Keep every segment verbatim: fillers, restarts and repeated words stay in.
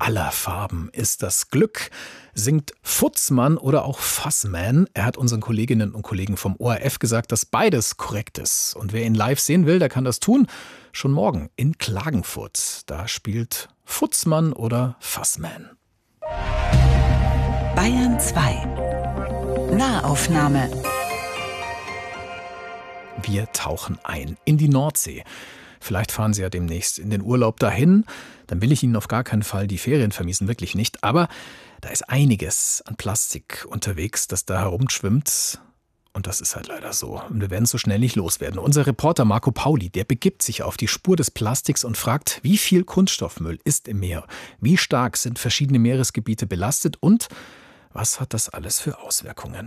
aller Farben ist das Glück, singt Futzmann oder auch Fassman. Er hat unseren Kolleginnen und Kollegen vom O R F gesagt, dass beides korrekt ist. Und wer ihn live sehen will, der kann das tun. Schon morgen in Klagenfurt. Da spielt Futzmann oder Fassman. Bayern zwei. Nahaufnahme. Wir tauchen ein in die Nordsee. Vielleicht fahren Sie ja demnächst in den Urlaub dahin. Dann will ich Ihnen auf gar keinen Fall die Ferien vermiesen, wirklich nicht. Aber da ist einiges an Plastik unterwegs, das da herumschwimmt. Und das ist halt leider so. Und wir werden es so schnell nicht loswerden. Unser Reporter Marco Pauli, der begibt sich auf die Spur des Plastiks und fragt, wie viel Kunststoffmüll ist im Meer? Wie stark sind verschiedene Meeresgebiete belastet? Und was hat das alles für Auswirkungen?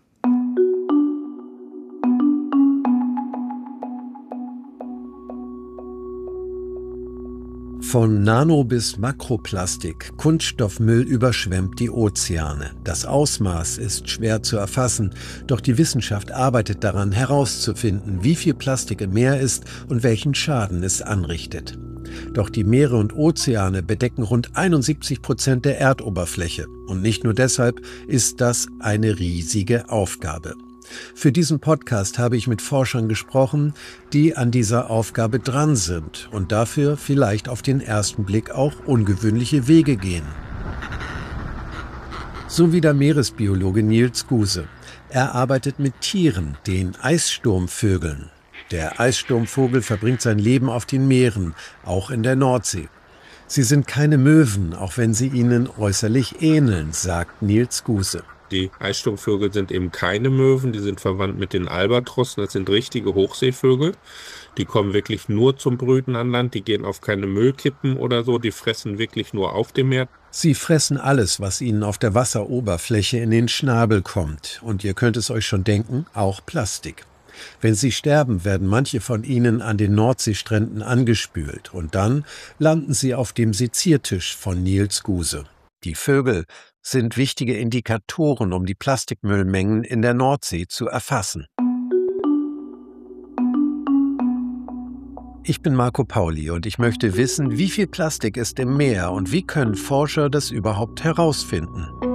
Von Nano- bis Makroplastik, Kunststoffmüll überschwemmt die Ozeane. Das Ausmaß ist schwer zu erfassen, doch die Wissenschaft arbeitet daran, herauszufinden, wie viel Plastik im Meer ist und welchen Schaden es anrichtet. Doch die Meere und Ozeane bedecken rund einundsiebzig Prozent der Erdoberfläche. Und nicht nur deshalb ist das eine riesige Aufgabe. Für diesen Podcast habe ich mit Forschern gesprochen, die an dieser Aufgabe dran sind und dafür vielleicht auf den ersten Blick auch ungewöhnliche Wege gehen. So wie der Meeresbiologe Niels Guse. Er arbeitet mit Tieren, den Eissturmvögeln. Der Eissturmvogel verbringt sein Leben auf den Meeren, auch in der Nordsee. Sie sind keine Möwen, auch wenn sie ihnen äußerlich ähneln, sagt Niels Guse. Die Eissturmvögel sind eben keine Möwen, die sind verwandt mit den Albatrossen, das sind richtige Hochseevögel. Die kommen wirklich nur zum Brüten an Land, die gehen auf keine Müllkippen oder so, die fressen wirklich nur auf dem Meer. Sie fressen alles, was ihnen auf der Wasseroberfläche in den Schnabel kommt. Und ihr könnt es euch schon denken, auch Plastik. Wenn sie sterben, werden manche von ihnen an den Nordseestränden angespült. Und dann landen sie auf dem Seziertisch von Niels Guse. Die Vögel sind wichtige Indikatoren, um die Plastikmüllmengen in der Nordsee zu erfassen. Ich bin Marco Pauli und ich möchte wissen, wie viel Plastik ist im Meer und wie können Forscher das überhaupt herausfinden?